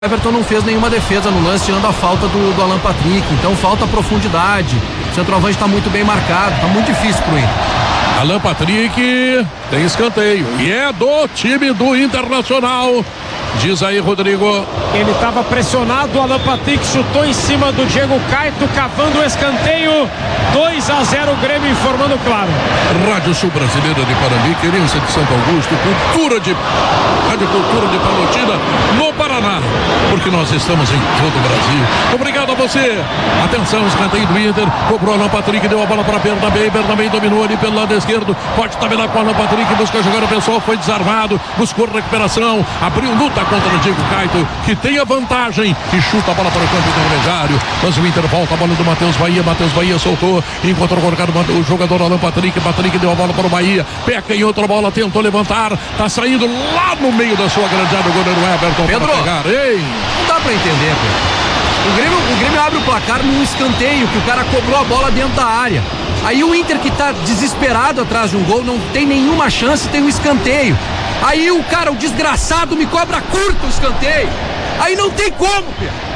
Everton não fez nenhuma defesa no lance, tirando a falta do Alan Patrick, então falta profundidade. O centroavante está muito bem marcado, está muito difícil pro Inter. Alan Patrick tem escanteio e é do time do Internacional. Diz aí, Rodrigo. Ele estava pressionado, o Alan Patrick chutou em cima do Diego Caito, cavando o escanteio. 2-0 Grêmio, informando claro. Rádio Sul Brasileira de Parambi, querência de Santo Augusto, Rádio Cultura de Palotina, no Paraná, porque nós estamos em todo o Brasil. Obrigado a você. Atenção, escanteio do Inter, cobrou Alan Patrick, deu a bola para Bernabé dominou ali pelo lado esquerdo, pode tabelar com Alan Patrick, busca a jogada pessoal, foi desarmado, buscou recuperação, abriu luta contra o Diego Caito, que tem a vantagem e chuta a bola para o campo intermediário, mas o Inter volta a bola do Matheus Bahia soltou, encontrou colocado o jogador Alan Patrick deu a bola para o Bahia, peca em outra bola, tentou levantar, tá saindo lá no meio da sua grande área, o goleiro Everton Pedro, para pegar. Ei! Não dá para entender, Pedro. O Grêmio abre o placar num escanteio, que o cara cobrou a bola dentro da área. Aí o Inter, que tá desesperado atrás de um gol, não tem nenhuma chance, tem um escanteio. Aí o desgraçado me cobra curto o escanteio. Aí não tem como, Pedro.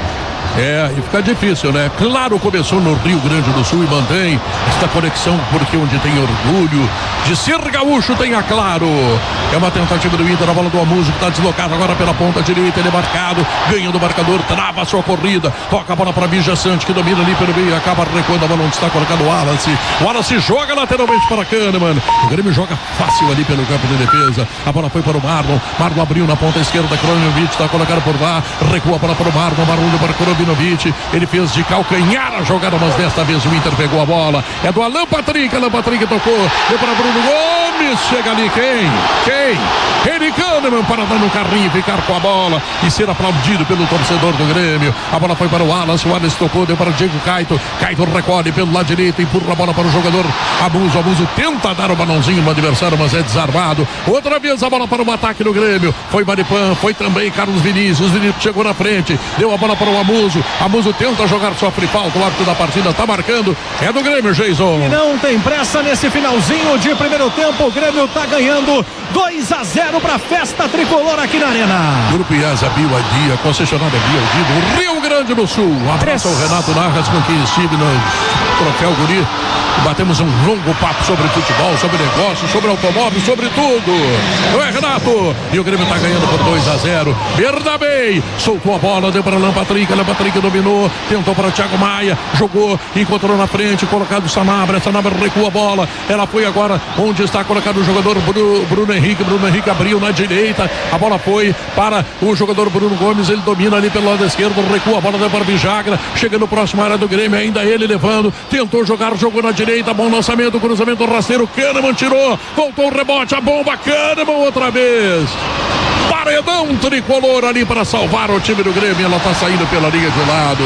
E fica difícil, né? Claro, começou no Rio Grande do Sul e mantém esta conexão, porque onde tem orgulho de ser gaúcho tem a Claro. É uma tentativa do Inter, a bola do Amuso, que está deslocado agora pela ponta direita, ele é marcado, ganha do marcador, trava a sua corrida, toca a bola para Bija Sante, que domina ali pelo meio, acaba recuando a bola onde está colocado o Wallace joga lateralmente para Kahneman, o Grêmio joga fácil ali pelo campo de defesa, a bola foi para o Marlon abriu na ponta esquerda, Kronovic está colocado por lá, recua a bola para o Marlon para Kronovic, ele fez de calcanhar a jogada, mas desta vez o Inter pegou a bola, é do Alan Patrick tocou, deu para Bruno Gomes, chega ali quem? Henry Kahneman para dar no carrinho, ficar com a bola e ser aplaudido pelo torcedor do Grêmio. A bola foi para o Wallace tocou, deu para o Diego Caito recolhe pelo lado direito, empurra a bola para o jogador Abuso tenta dar o balãozinho no adversário, mas é desarmado. Outra vez a bola para o ataque do Grêmio, foi Maripan, foi também Carlos Vinícius chegou na frente, deu a bola para o Amuso tenta jogar, sofre falta, o árbitro da partida está marcando, é do Grêmio, Jason. E não tem pressa nesse finalzinho de primeiro tempo, o Grêmio está ganhando 2-0 para a festa tricolor aqui na Arena. Grupo IESA Bioadia, concessionária Bioadia do Rio Grande do Sul. Um abraço ao Renato Narras, com quem estive no Troféu Guri. Batemos um longo papo sobre futebol, sobre negócio, sobre automóvel, sobre tudo. Não é, Renato? E o Grêmio está ganhando por 2-0. Bernabé soltou a bola, deu para Alan Patrick dominou, tentou para Thiago Maia, jogou, encontrou na frente, colocado Sanabria recua a bola, ela foi agora onde está colocado o jogador Bruno Henrique abriu na direita, a bola foi para o jogador Bruno Gomes, ele domina ali pelo lado esquerdo, recua a bola, deu para Vijagra, chega no próximo área do Grêmio, ainda ele levando, tentou jogar, jogou na direita, bom lançamento, cruzamento rasteiro, Kahneman tirou, voltou o rebote, a bomba, Kahneman outra vez. Paredão tricolor ali para salvar o time do Grêmio, ela está saindo pela linha de lado,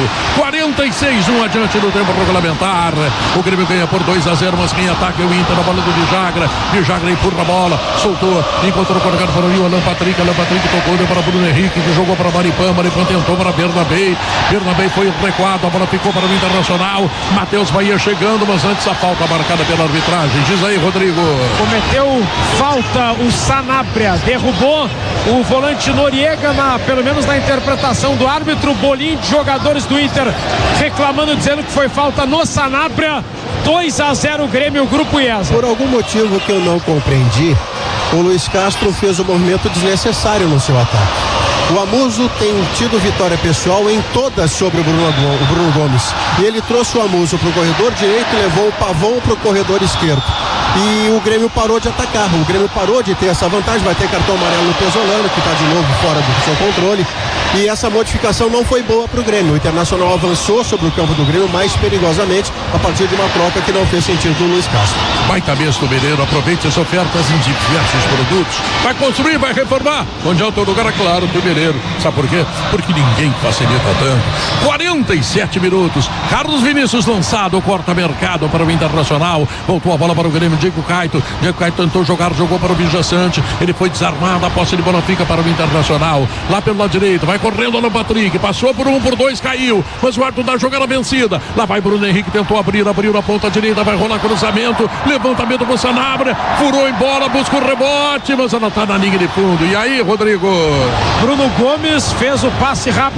46-1 adiante no tempo regulamentar, o Grêmio ganha por 2-0, mas quem ataca é o Inter, na bola do Vijagra empurra a bola, soltou, encontrou colocado para o Alan Patrick tocou, deu para Bruno Henrique, que jogou para Maripan tentou para Bernabé foi recuado, a bola ficou para o Internacional, Matheus Bahia chegando, mas antes a falta marcada pela arbitragem, diz aí, Rodrigo. Cometeu falta o Sanabria, derrubou o volante Noriega, pelo menos na interpretação do árbitro. Bolinho de jogadores do Inter reclamando, dizendo que foi falta no Sanabria. 2-0 Grêmio, Grupo IESA. Por algum motivo que eu não compreendi, o Luiz Castro fez um movimento desnecessário no seu ataque. O Amuso tem tido vitória pessoal em todas sobre o Bruno Gomes. E ele trouxe o Amuso para o corredor direito e levou o Pavão para o corredor esquerdo. E o Grêmio parou de atacar, o Grêmio parou de ter essa vantagem, vai ter cartão amarelo no Pesolano, que está de novo fora do seu controle. E essa modificação não foi boa para o Grêmio. O Internacional avançou sobre o campo do Grêmio mais perigosamente a partir de uma troca que não fez sentido do Luiz Castro. Vai cabeça do Mineiro, aproveite as ofertas em diversos produtos. Vai construir, vai reformar. Onde é o teu lugar, é claro, do Mineiro. Sabe por quê? Porque ninguém facilita tanto. 47 minutos. Carlos Vinícius lançado, corta mercado para o Internacional. Voltou a bola para o Grêmio, Diego Caito tentou jogar, jogou para o Bija Sante. Ele foi desarmado, a posse de bola fica para o Internacional. Lá pelo lado direito, vai vai correndo Alan Patrick, passou por 1, por 2, caiu, mas o Arthur dá a jogada vencida, lá vai Bruno Henrique, tentou abriu na ponta direita, vai rolar cruzamento, levantamento pro Sanabria, furou em bola, busca o rebote, mas ela tá na linha de fundo. E aí, Rodrigo? Bruno Gomes fez o passe rápido